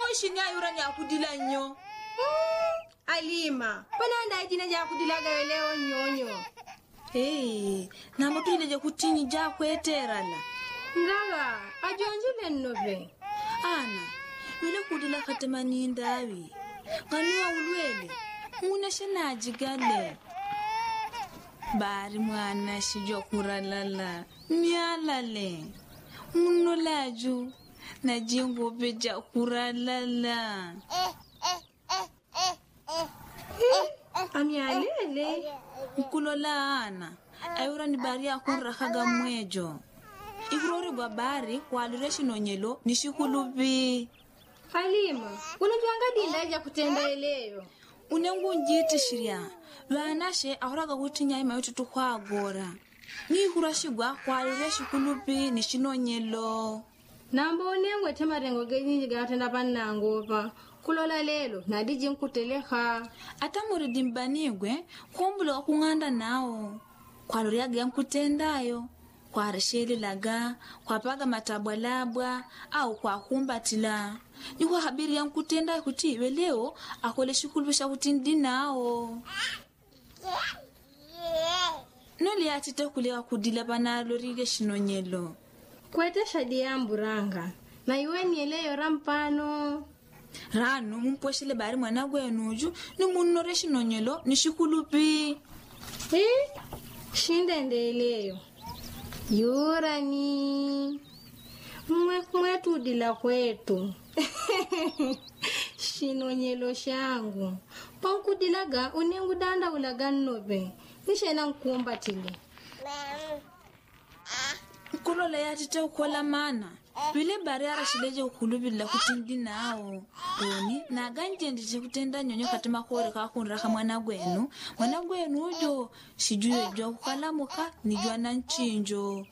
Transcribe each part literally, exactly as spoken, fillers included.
shini ayura ni akudila nyo. Mm, Alima, pananda ajina ja kudila leo nyonyo. Hey, na mtu ile kutini ja kweterala. Ngaga, ajonjile nnobe. Ana, ile kudila katemani ndawi. Kanua ulwele, muna shana jigale. Bari mwana shijo kuralala, mialale. Muno laju, na jingo beja kuralala. Amialele. Mkulola ana, ayura ni bari ya kunrakaga mwejo. Ikurori gwa bari kwa alureshi nonyelo nishikulubi. Halima, unajuanga dinda ja kutenda eleyo. Unengu njiti shiria, luanashe ahuraga kutinya ima yotutu kwa agora. Ni kurashigwa kwa alureshi kulubi nishinonyelo. Nambo unengwe temarengo genyi gatenda panangopa. Kulola lelo, nadiji nkuteleha. Ata muridimbanigwe, kumbula kunganda nao. Kwa luriaga ya mkutendayo. Kwa resheli laga, kwa paga matabwalabwa, au kwa kumbatila. Ni kwa habiri ya mkutenda kutiwe leo, akole shukulubisha kutindi nao. Noli ya tite kulewa kudila bana lorige shinonyelo. Kwete shadi ya mburanga. Na iwe nieleyo rampano. Rano, mumposhile bari mwana gwenuju, ni munore shinonyelo, ni shikulupi. Eh? Shinde ndeleyo. Yurani. Mwe kwetu dila kwetu. Shinonyelo shangu. Panku dilaga unengu danda ulaga nobe. Nishena nkumba tili. Kulola ya tite ukola mana. Wile bari arashileje ukulubi la kutindi nao. Oni, na ganje ndije kutenda nyonyo katima kore kakunraka mwana gwenu. Mwana gwenu ujo, shijuwe jwa kukalamuka, nijua na nchinjo.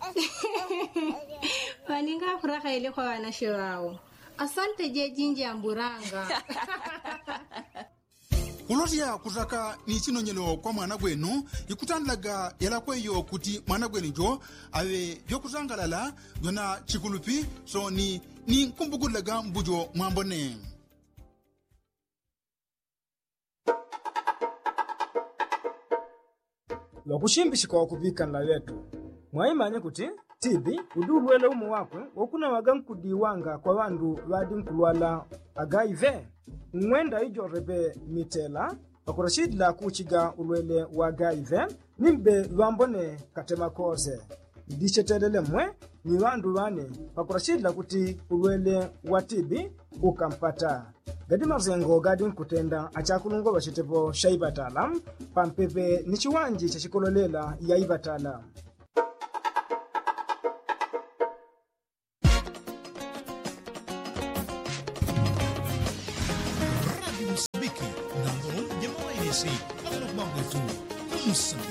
Waninga furaka ile kwa wanashe wao. Asante je jinji amburanga. Ulotia kutaka ni chinonyelo kwa mwana gwenu ikutanlaga yala kweyo kuti mwana gwenu jo awe byokutangalala yona chikulupi so ni ni kumbugulaga mbujo mwambone. Wakushimbishika wakubika nla wetu. Mwaimanye kuti tibi udulwele umu wakwe wakuna wagankudiwanga kwa wandu wadi nkulwala agaive. Mwenda ijo rebe mitela akurashidla kuchiga ulwele wa gaive nimbe lwambone katema koze. Dishetelele mwe ni wandu wane akurashidla kuti ulwele wa tibi ukampata. Gadi marzengo gadi nkutenda achakulungo bashitepo shaibatala pampepe ni chiwanji cha chikololela ya ibatala. Rádio Moçambique, na Londres, de Moairesi, a Lombango, Moçambique.